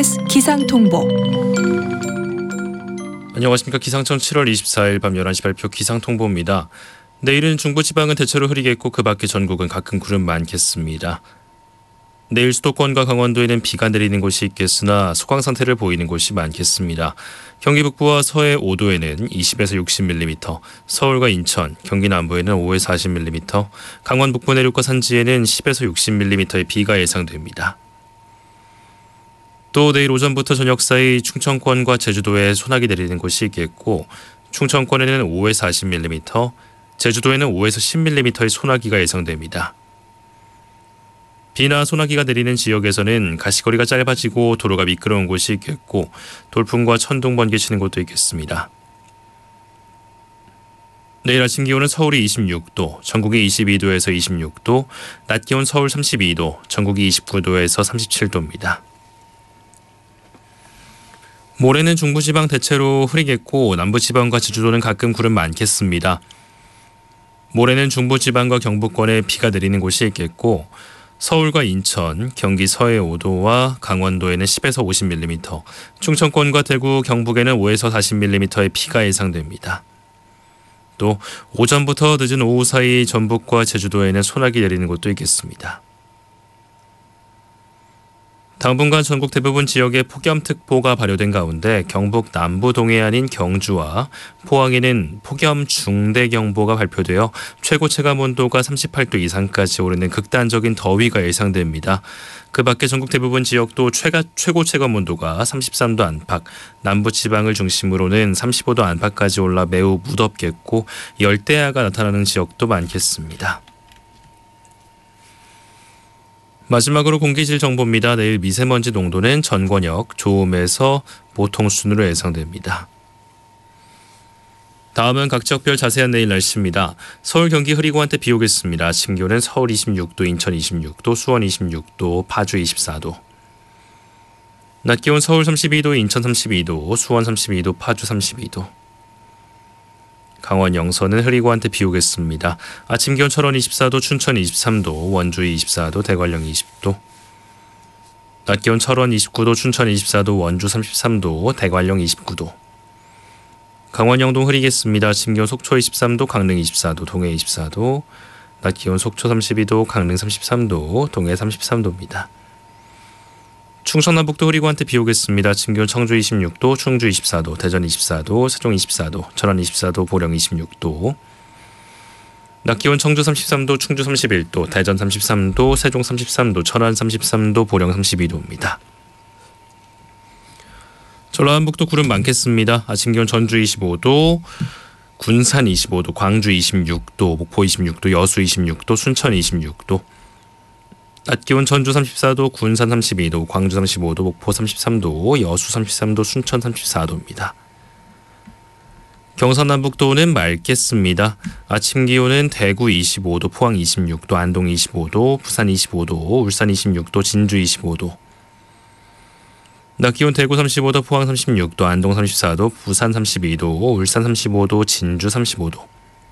KBS 기상통보. 안녕하십니까. 기상청 7월 24일 밤 11시 발표 기상통보입니다. 내일은 중부지방은 대체로 흐리겠고 그 밖에 전국은 가끔 구름 많겠습니다. 내일 수도권과 강원도에는 비가 내리는 곳이 있겠으나 소강 상태를 보이는 곳이 많겠습니다. 경기 북부와 서해 5도에는 20에서 60mm, 서울과 인천, 경기 남부에는 5에서 40mm, 강원 북부 내륙과 산지에는 10에서 60mm의 비가 예상됩니다. 또 내일 오전부터 저녁 사이 충청권과 제주도에 소나기 내리는 곳이 있겠고 충청권에는 5에서 40mm, 제주도에는 5에서 10mm의 소나기가 예상됩니다. 비나 소나기가 내리는 지역에서는 가시거리가 짧아지고 도로가 미끄러운 곳이 있겠고 돌풍과 천둥 번개 치는 곳도 있겠습니다. 내일 아침 기온은 서울이 26도, 전국이 22도에서 26도, 낮 기온 서울 32도, 전국이 29도에서 37도입니다. 모레는 중부지방 대체로 흐리겠고 남부지방과 제주도는 가끔 구름 많겠습니다. 모레는 중부지방과 경북권에 비가 내리는 곳이 있겠고 서울과 인천, 경기 서해 5도와 강원도에는 10에서 50mm, 충청권과 대구, 경북에는 5에서 40mm의 비가 예상됩니다. 또 오전부터 늦은 오후 사이 전북과 제주도에는 소나기 내리는 곳도 있겠습니다. 당분간 전국 대부분 지역에 폭염특보가 발효된 가운데 경북 남부 동해안인 경주와 포항에는 폭염 중대경보가 발표되어 최고 체감온도가 38도 이상까지 오르는 극단적인 더위가 예상됩니다. 그 밖에 전국 대부분 지역도 최고 체감온도가 33도 안팎, 남부지방을 중심으로는 35도 안팎까지 올라 매우 무덥겠고 열대야가 나타나는 지역도 많겠습니다. 마지막으로 공기질 정보입니다. 내일 미세먼지 농도는 전권역 좋음에서 보통 수준으로 예상됩니다. 다음은 각 지역별 자세한 내일 날씨입니다. 서울, 경기 흐리고 한때 비 오겠습니다. 아침 기온은 서울 26도, 인천 26도, 수원 26도, 파주 24도. 낮 기온 서울 32도, 인천 32도, 수원 32도, 파주 32도. 강원 영서는 흐리고 한때 비 오겠습니다. 아침 기온 철원 24도, 춘천 23도, 원주 24도, 대관령 20도. 낮 기온 철원 29도, 춘천 24도, 원주 33도, 대관령 29도. 강원 영동 흐리겠습니다. 아침 기온 속초 23도, 강릉 24도, 동해 24도. 낮 기온 속초 32도, 강릉 33도, 동해 33도입니다. 충청남북도 흐리고 한때 비 오겠습니다. 아침 기온 청주 26도, 충주 24도, 대전 24도, 세종 24도, 천안 24도, 보령 26도. 낮 기온 청주 33도, 충주 31도, 대전 33도, 세종 33도, 천안 33도, 보령 32도입니다. 전라남북도 구름 많겠습니다. 아침 기온 전주 25도, 군산 25도, 광주 26도, 목포 26도, 여수 26도, 순천 26도. 낮 기온 전주 34도, 군산 32도, 광주 35도, 목포 33도, 여수 33도, 순천 34도입니다. 경상남북도는 맑겠습니다. 아침 기온은 대구 25도, 포항 26도, 안동 25도, 부산 25도, 울산 26도, 진주 25도. 낮 기온 대구 35도, 포항 36도, 안동 34도, 부산 32도, 울산 35도, 진주 35도.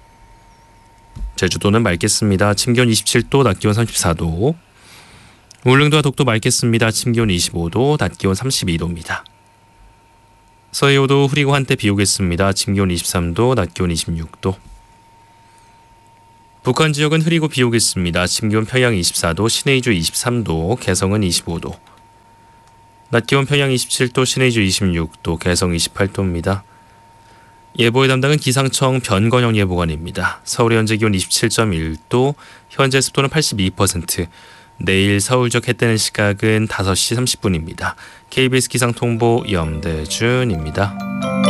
제주도는 맑겠습니다. 아침 기온 27도, 낮 기온 34도. 울릉도와 독도 맑겠습니다. 아침 기온 25도, 낮 기온 32도입니다. 서해오도 흐리고 한때 비 오겠습니다. 아침 기온 23도, 낮 기온 26도. 북한 지역은 흐리고 비 오겠습니다. 아침 기온 평양 24도, 신의주 23도, 개성은 25도. 낮 기온 평양 27도, 신의주 26도, 개성 28도입니다. 예보의 담당은 기상청 변건영 예보관입니다. 서울의 현재 기온 27.1도, 현재 습도는 82%, 내일 서울 지역 해 뜨는 시각은 5시 30분입니다. KBS 기상통보 염대준입니다.